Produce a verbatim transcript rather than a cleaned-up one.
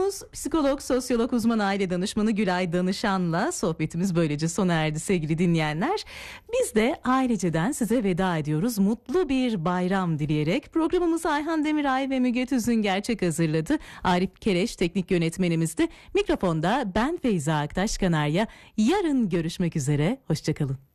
Konuğumuz psikolog, sosyolog, uzman aile danışmanı Gülay Danışan'la sohbetimiz böylece sona erdi sevgili dinleyenler. Biz de aileceden size veda ediyoruz. Mutlu bir bayram dileyerek programımızı Ayhan Demiray ve Müge Tüzün Gerçek hazırladı. Arif Kereş teknik yönetmenimizdi. Mikrofonda ben Feyza Aktaş Kanarya. Yarın görüşmek üzere. Hoşçakalın.